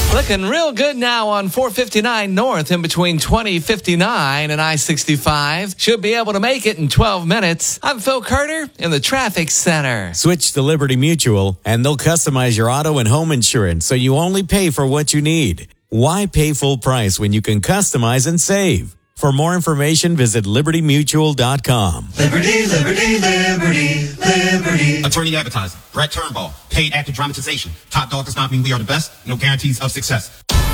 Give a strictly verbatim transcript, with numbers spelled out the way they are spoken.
Looking real good now on four fifty-nine North in between twenty fifty-nine and I sixty-five. Should be able to make it in twelve minutes. I'm Phil Carter in the Traffic Center. Switch to Liberty Mutual, and they'll customize your auto and home insurance so you only pay for what you need. Why pay full price when you can customize and save? For more information, visit liberty mutual dot com. Liberty, liberty, liberty, liberty. Attorney advertising. Brett Turnbull. Paid actor dramatization. Top dog does not mean we are the best. No guarantees of success.